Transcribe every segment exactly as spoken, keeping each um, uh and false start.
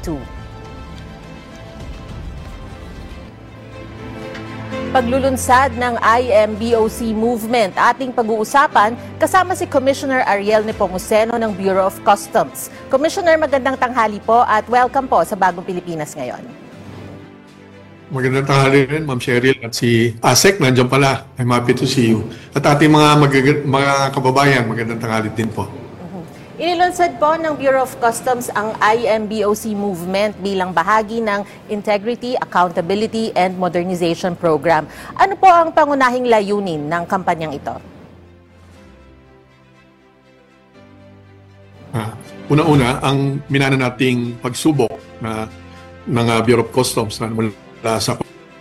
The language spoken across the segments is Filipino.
twenty-two. Paglulunsad ng I M B O C movement, ating pag-uusapan kasama si Commissioner Ariel Nepomuceno ng Bureau of Customs. Commissioner, magandang tanghali po at welcome po sa Bagong Pilipinas ngayon. Magandang tanghali rin, Ma'am Cheryl, at si Asek, nandiyan pala. I'm happy to see you. At ating mga, mag- mga kababayan, magandang tanghali din po. Inilunsad po ng Bureau of Customs ang I M B O C movement bilang bahagi ng Integrity, Accountability, and Modernization Program. Ano po ang pangunahing layunin ng kampanyang ito? Ah, una-una, ang minana nating pagsubok na ng uh, Bureau of Customs na mula sa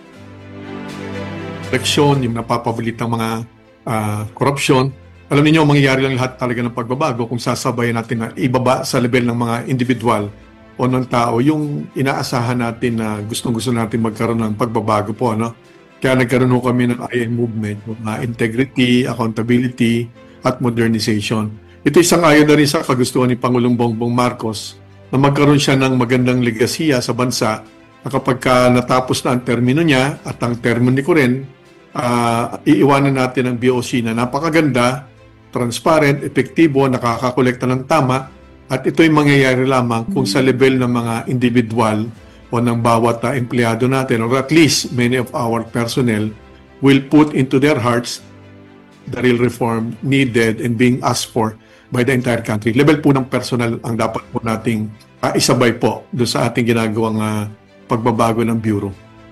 eleksyon, yung napapabilitang mga uh, korupsyon. Alam niyo, mangyayari lang lahat talaga ng pagbabago kung sasabayan natin na ibaba sa level ng mga individual o ng tao yung inaasahan natin na gustong-gusto natin magkaroon ng pagbabago po. No? Kaya nagkaroon ho kami ng I M movement, mga integrity, accountability, at modernization. Ito isang ayon na rin sa kagustuhan ni Pangulong Bongbong Marcos na magkaroon siya ng magandang legasiya sa bansa na kapag ka natapos na ang termino niya at ang termino ni ko rin, uh, iiwanan natin ang B O C na napakaganda, transparent, epektibo, nakakakolekta ng tama, at ito'y mangyayari lamang kung sa level ng mga individual o ng bawat uh, empleyado natin, or at least many of our personnel will put into their hearts the real reform needed and being asked for by the entire country. Level po ng personal ang dapat po nating uh, isabay po doon sa ating ginagawang uh, pagbabago ng Bureau.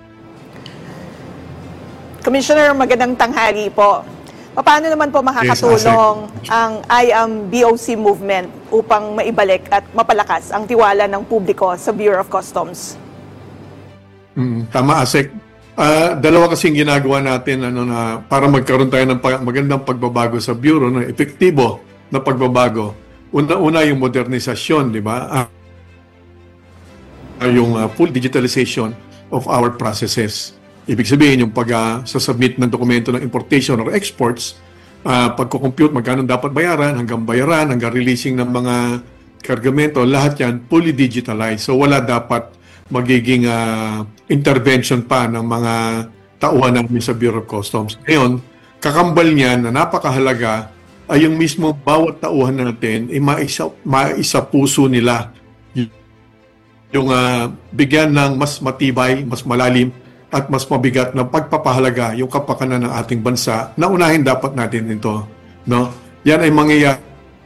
Commissioner, magandang tanghali po. Paano naman po makakatulong yes, ang I M B O C movement upang maibalik at mapalakas ang tiwala ng publiko sa Bureau of Customs? Mm, tama, Asek. Uh, dalawa kasing ginagawa natin ano, na para magkaroon tayo ng pag- magandang pagbabago sa Bureau, no, epektibo na pagbabago. Una-una yung modernisasyon, di ba? Uh, yung uh, full digitalization of our processes. Ibig sabihin, yung pag-submit uh, ng dokumento ng importation or exports, uh, pagko-compute, magkano dapat bayaran, hanggang bayaran, hanggang releasing ng mga kargamento, lahat yan fully digitalized. So wala dapat magiging uh, intervention pa ng mga tauhan namin sa Bureau of Customs. Ngayon, kakambal niyan na napakahalaga ay yung mismo bawat tauhan natin ay maisa, maisa puso nila yung uh, bigyan ng mas matibay, mas malalim, at mas mabigat na pagpapahalaga yung kapakanan ng ating bansa na unahin dapat natin ito. No? Yan ay mangyayari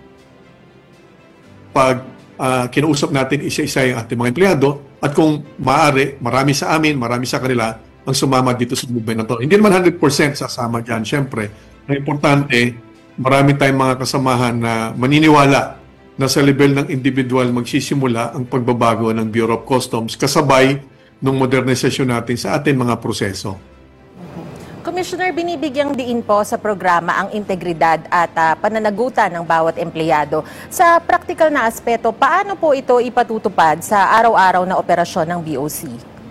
pag uh, kinausap natin isa-isa yung ating mga empleyado at kung maaari, marami sa amin, marami sa kanila ang sumama dito sa movement na ito. Hindi naman one hundred percent sasama dyan, syempre. Ang importante, marami tayong mga kasamahan na maniniwala na sa level ng individual magsisimula ang pagbabago ng Bureau of Customs kasabay ng modernisasyon natin sa ating mga proseso. Commissioner, binibigyang diin po sa programa ang integridad at uh, pananagutan ng bawat empleyado. Sa practical na aspeto, paano po ito ipatutupad sa araw-araw na operasyon ng B O C?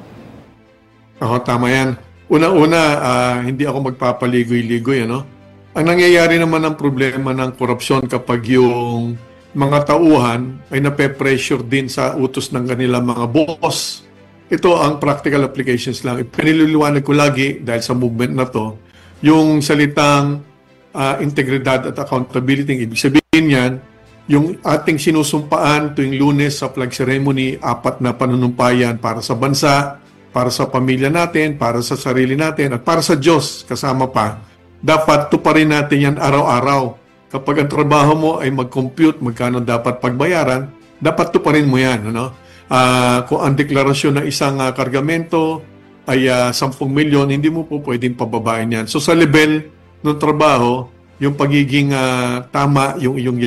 Ako, tama yan. Una-una, uh, hindi ako magpapaligoy-ligoy. Ano? Ang nangyayari naman ng problema ng korupsyon kapag yung mga tauhan ay nape-pressure din sa utos ng kanilang mga boss. Ito ang practical applications lang. Pinililiwanag ko lagi dahil sa movement na to, yung salitang uh, integridad at accountability. Ibig sabihin yan, yung ating sinusumpaan tuwing Lunes sa flag ceremony, apat na panunumpayan para sa bansa, para sa pamilya natin, para sa sarili natin, at para sa Diyos kasama pa. Dapat tuparin natin yan araw-araw. Kapag ang trabaho mo ay mag-compute, magkano dapat pagbayaran, dapat tuparin mo yan. Ano? Uh, kung ang deklarasyon ng isang uh, kargamento ay uh, ten milyon, hindi mo po pwedeng pababain yan. So sa level ng trabaho, yung pagiging uh, tama, yung iyong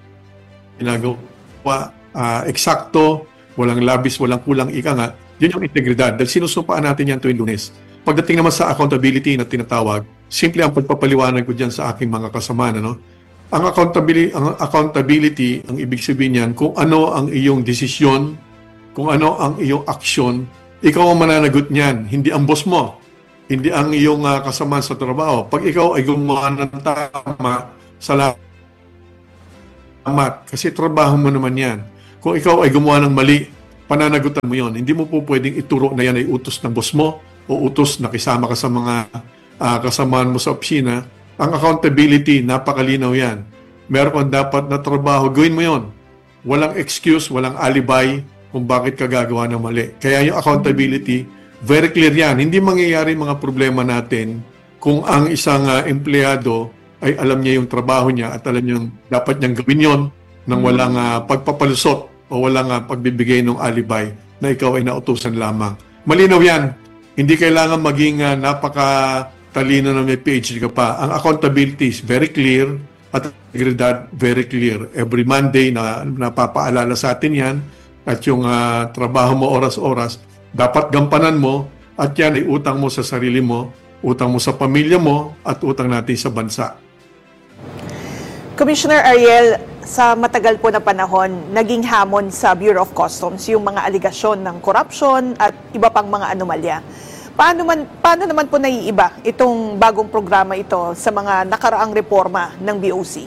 ginagawa, uh, eksakto, walang labis, walang kulang, ika nga, yun yung integridad. Dahil sinusumpaan natin yan tuwing Lunes. Pagdating naman sa accountability na tinatawag, simple ang pagpapaliwanag ko dyan sa aking mga kasama. No? Ang accountability, ang accountability, ang ibig sabihin yan, kung ano ang iyong desisyon, kung ano ang iyong aksyon, ikaw ang mananagot niyan, hindi ang boss mo, hindi ang iyong uh, kasama sa trabaho. Pag ikaw ay gumawa ng tama, salamat, kasi trabaho mo naman yan. Kung ikaw ay gumawa ng mali, pananagutan mo yon. Hindi mo po pwedeng ituro na yan ay utos ng boss mo o utos na kisama ka sa mga uh, kasamaan mo sa opisina. Ang accountability, napakalinaw yan. Meron kang dapat na trabaho, gawin mo yon. Walang excuse, walang alibi kung bakit ka gagawa ng mali. Kaya yung accountability, very clear yan. Hindi mangyayari mga problema natin kung ang isang uh, empleyado ay alam niya yung trabaho niya at alam niya dapat niyang gawin yon nang walang uh, pagpapalusot o walang uh, pagbibigay ng alibay na ikaw ay nautusan lamang. Malinaw yan. Hindi kailangan maging uh, napaka-talino na may P H D ka pa. Ang accountability is very clear at integridad very clear. Every Monday na napapaalala sa atin yan at yung uh, trabaho mo oras-oras, dapat gampanan mo at yan ay utang mo sa sarili mo, utang mo sa pamilya mo at utang natin sa bansa. Commissioner Ariel, sa matagal po na panahon, naging hamon sa Bureau of Customs yung mga aligasyon ng corruption at iba pang mga anomalya. Paano, man, paano naman po naiiba itong bagong programa ito sa mga nakaraang reforma ng B O C?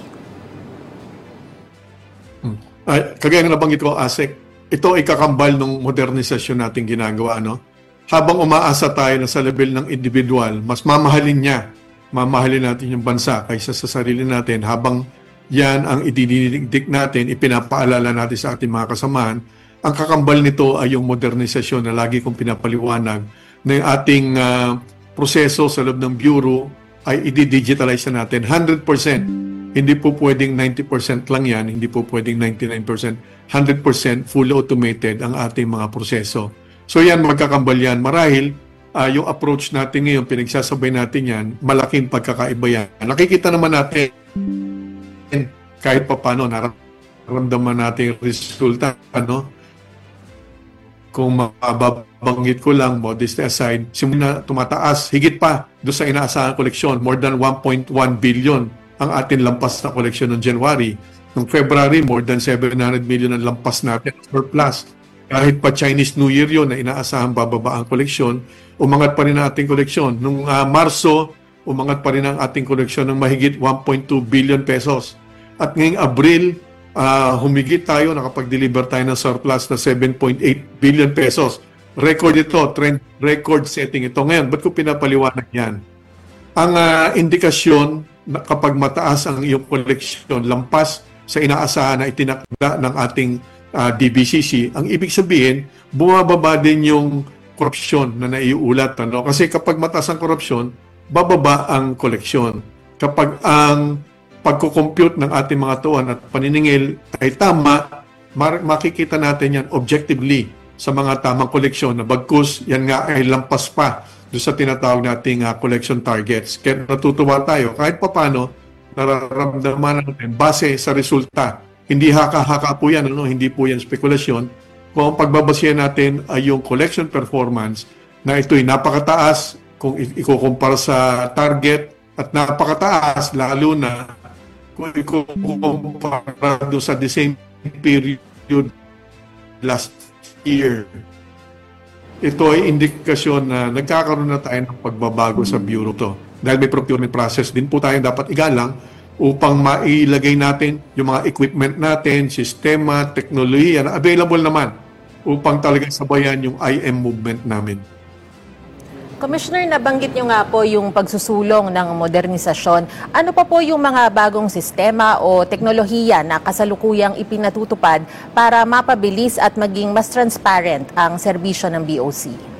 Hmm. Ay, kagaya ng nabanggit ko, ASEC, ito ay kakambal ng modernisasyon natin ginagawa. No? Habang umaasa tayo na sa level ng individual, mas mamahalin niya, mamahalin natin yung bansa kaysa sa sarili natin. Habang yan ang idinidik natin, ipinapaalala natin sa ating mga kasamahan, ang kakambal nito ay yung modernisasyon na lagi kong pinapaliwanag na yung ating uh, proseso sa loob ng Bureau ay i-digitalize na natin. one hundred percent. Hindi po pwedeng ninety percent lang yan, hindi po pwedeng ninety-nine percent. one hundred percent fully automated ang ating mga proseso. So yan, magkakambal yan. Marahil, uh, yung approach natin ngayon, pinagsasabay natin yan, malaking pagkakaiba yan. Nakikita naman natin, kahit pa paano, nararamdaman natin yung resulta, ano? Kung mababanggit ko lang, modesty aside, simula tumataas, higit pa doon sa inaasahan koleksyon, more than one point one billion ang ating lampas na koleksyon ng January. Noong February, more than seven hundred million ang lampas natin, surplus. Kahit pa Chinese New Year yun na inaasahan bababa ang koleksyon, umangat pa rin ang ating koleksyon. Noong uh, Marso, umangat pa rin ang ating koleksyon ng mahigit one point two billion pesos. At ngayong Abril, uh, humigit tayo, nakapag-deliver tayo ng surplus na seven point eight billion pesos. Record ito, trend record setting ito. Ngayon, ba't ko pinapaliwanag yan? Ang uh, indikasyon na kapag mataas ang iyong koleksyon, lampas sa inaasahan na itinakda ng ating uh, D B C C, ang ibig sabihin, bumababa din yung korupsyon na naiulat. Ano? Kasi kapag mataas ang korupsyon, bababa ang koleksyon. Kapag ang pagko-compute ng ating mga tuwan at paniningil ay tama, makikita natin yan objectively sa mga tamang koleksyon na bagkus yan nga ay lampas pa doon sa tinatawag nating uh, collection targets. Kaya natutuwa tayo kahit papano nararamdaman natin base sa resulta. Hindi haka-haka po yan, ano? Hindi po yan spekulasyon. Kung ang pagbabasihan natin ay yung collection performance na ito'y napakataas kung ikukumpara sa target at napakataas lalo na kung ikukumpara doon sa the same period last year. Ito ay indikasyon na nagkakaroon na tayo ng pagbabago sa Bureau to. Dahil may procurement process din po tayo dapat igalang upang mailagay natin yung mga equipment natin, sistema, teknolohiya na available naman upang talagang sabayan yung I M movement namin. Commissioner, nabanggit niyo nga po yung pagsusulong ng modernisasyon. Ano pa po yung mga bagong sistema o teknolohiya na kasalukuyang ipinatutupad para mapabilis at maging mas transparent ang serbisyo ng B O C?